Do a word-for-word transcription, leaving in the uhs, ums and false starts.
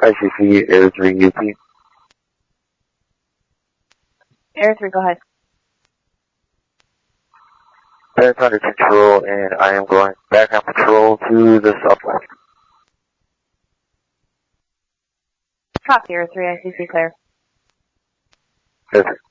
I C C, Air three U P. Air three, go ahead. That's under control, and I am going back on patrol to the southwest. Copy, Air three, I C C clear. Yes, sir.